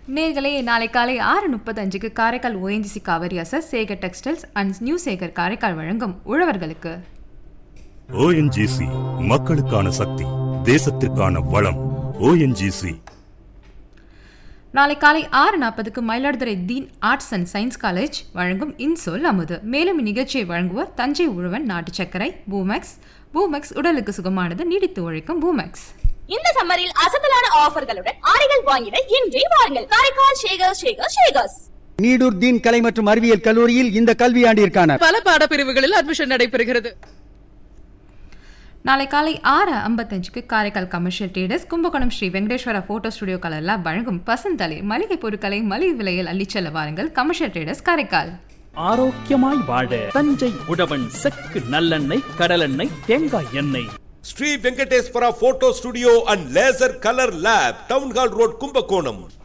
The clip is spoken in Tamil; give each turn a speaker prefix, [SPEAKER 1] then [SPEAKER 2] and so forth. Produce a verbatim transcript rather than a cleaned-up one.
[SPEAKER 1] நேர்களே, நாளை காலை ஆறு முப்பத்தஞ்சுக்கு Karaikal ONGC Kaveri assess Sekar textiles and new Sekar Karaikal வழங்கும் உழவர்களுக்கு.
[SPEAKER 2] ஓஎன்ஜிசி மக்களுக்கான சக்தி, தேசத்திற்கான வளம். ஓஎன்ஜிசி.
[SPEAKER 1] நாளை காலை ஆறு நாற்பதுக்கு மயிலாடுதுறை தீன் ஆர்ட்ஸ் அண்ட் சயின்ஸ் காலேஜ் வழங்கும் இன்சொல் அமுது. மேலும் இந்நிகழ்ச்சியை வழங்குவோர் தஞ்சை உழவன் நாட்டு சர்க்கரை, பூமெக்ஸ். பூமெக்ஸ் உடலுக்கு சுகமானது, நீடித்து உழைக்கும் பூமெக்ஸ்.
[SPEAKER 3] இந்த சம்மரில் அசத்தலான ஆஃபர்களுடன் ஆடைகள் வாங்கிட இன்றே வாருங்கள். காரைக்கால் ஷேகர் ஷேகர் ஷேகர்ஸ்.
[SPEAKER 4] நீடூர் தீன் கலை மற்றும் அறிவியல் கல்லூரியில் இந்த கல்வியாண்டிற்கான
[SPEAKER 5] பல பாடப்பிரிவுகளில் அட்மிஷன் நடைபெறுகிறது.
[SPEAKER 1] நாளை காலை ஆறு ஐம்பத்தஞ்சுக்கு Karaikal commercial traders Kumbakonam Sri Venkateswara photo studio கலர்ல வழங்கும் பசந்தலை மளிகை பொருட்களை மலிவு விலையில் அள்ளிச்செல்ல வாருங்கள். Commercial traders Karaikal.
[SPEAKER 6] ஆரோக்கியமாய் வாழ தஞ்சை உழவன் செக்கு நல்லெண்ணெய், கடலெண்ணெய், தேங்காய் எண்ணெய்.
[SPEAKER 7] Sri Venkateswara photo studio and laser colour lab, town hall road, Kumbakonam.